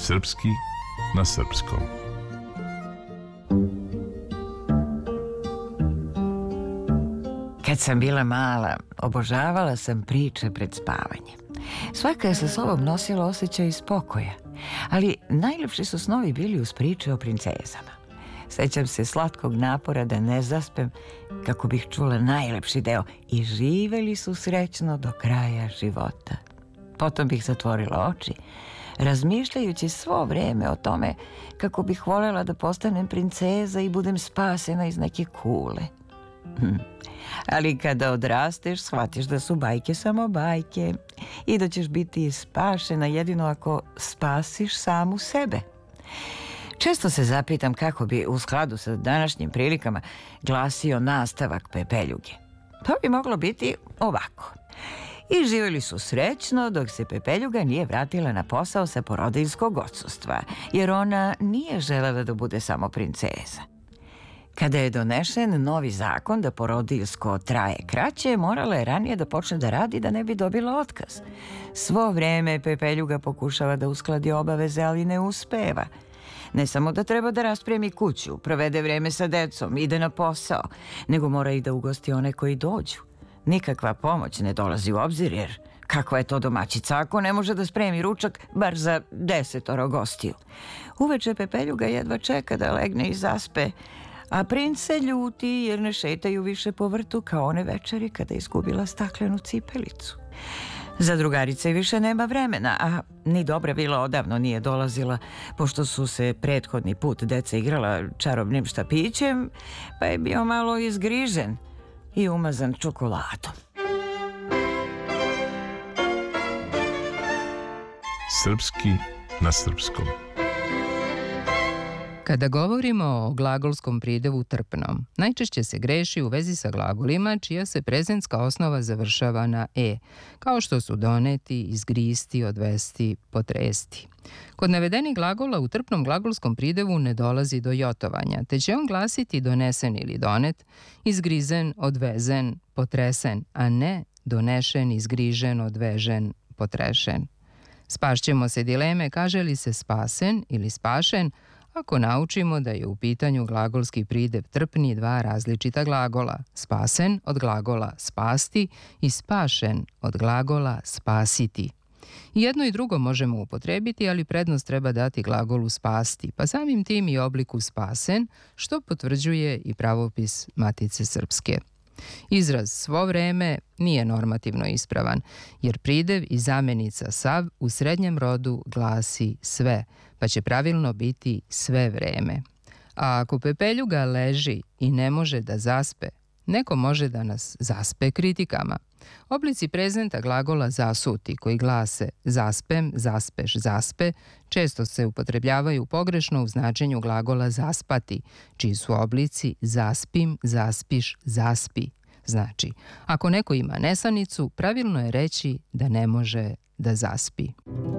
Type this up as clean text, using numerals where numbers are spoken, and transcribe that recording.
Srpski na srpskom. Kad sam bila mala, obožavala sam priče pred spavanje. Svaka je sa sobom nosila osjećaj spokoja, ali najljepši su snovi bili uz priče o princezama. Sećam se slatkog napora da ne zaspem kako bih čula najlepši deo i živeli su srećno do kraja života. Potom bih zatvorila oči, razmišljajući svo vreme o tome kako bih voljela da postanem princeza i budem spasena iz neke kule. Ali kada odrasteš, shvatiš da su bajke samo bajke i da ćeš biti spašena jedino ako spasiš samu sebe. Često se zapitam kako bi u skladu sa današnjim prilikama glasio nastavak Pepeljuge. To bi moglo biti ovako. I živjeli su srećno dok se Pepeljuga nije vratila na posao sa porodiljskog odsustva, jer ona nije želela da bude samo princeza. Kada je donešen novi zakon da porodiljsko traje kraće, morala je ranije da počne da radi da ne bi dobila otkaz. Svo vreme Pepeljuga pokušava da uskladi obaveze, ali ne uspeva. Ne samo da treba da raspremi kuću, provede vreme sa decom, ide na posao, nego mora i da ugosti one koji dođu. Nikakva pomoć ne dolazi u obzir, jer kakva je to domaćica ako ne može da spremi ručak bar za 10 gostiju. Uveče Pepeljuga jedva čeka da legne i zaspe, a princ se ljuti jer ne šetaju više po vrtu kao one večeri kada je izgubila staklenu cipelicu. Za drugarice više nema vremena, a ni dobra vila odavno nije dolazila, pošto su se prethodni put deca igrala čarobnim štapićem, pa je bio malo izgrižen i umazan čokoladom. Srpski na srpskom. Kada govorimo o glagolskom pridevu trpnom, najčešće se greši u vezi sa glagolima čija se prezentska osnova završava na e, kao što su doneti, izgristi, odvesti, potresti. Kod navedenih glagola u trpnom glagolskom pridevu ne dolazi do jotovanja, te će on glasiti donesen ili donet, izgrizen, odvezen, potresen, a ne donešen, izgrižen, odvežen, potrešen. Spašćemo se dileme kaže li se spasen ili spašen, ako naučimo da je u pitanju glagolski pridev trpni dva različita glagola, spasen od glagola spasti i spašen od glagola spasiti. Jedno i drugo možemo upotrebiti, ali prednost treba dati glagolu spasti, pa samim tim i obliku spasen, što potvrđuje i pravopis Matice Srpske. Izraz svo vreme nije normativno ispravan, jer pridev i zamenica sav u srednjem rodu glasi sve, pa će pravilno biti sve vreme. A ako Pepeljuga leži i ne može da zaspe, neko može da nas zaspe kritikama. Oblici prezenta glagola zasuti, koji glase zaspem, zaspeš, zaspe, često se upotrebljavaju pogrešno u značenju glagola zaspati, čiji su oblici zaspim, zaspiš, zaspi. Znači, ako neko ima nesanicu, pravilno je reći da ne može da zaspi.